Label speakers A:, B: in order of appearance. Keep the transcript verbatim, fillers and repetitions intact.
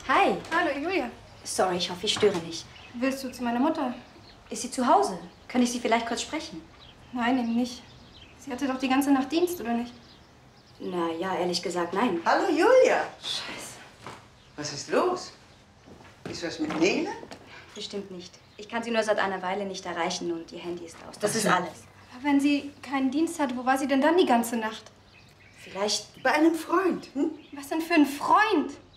A: Hi.
B: Hallo, Julia.
A: Sorry, ich hoffe, ich störe nicht.
B: Willst du zu meiner Mutter?
A: Ist sie zu Hause? Kann ich sie vielleicht kurz sprechen?
B: Nein, eben nicht. Sie hatte doch die ganze Nacht Dienst, oder nicht?
A: Na ja, ehrlich gesagt, nein.
C: Hallo, Julia.
A: Scheiße.
C: Was ist los? Ist was mit Nele?
A: Bestimmt nicht. Ich kann sie nur seit einer Weile nicht erreichen und ihr Handy ist aus. Das ist alles.
B: Aber wenn sie keinen Dienst hatte, wo war sie denn dann die ganze Nacht?
A: Vielleicht
C: Bei einem Freund, hm?
B: Was denn für ein Freund?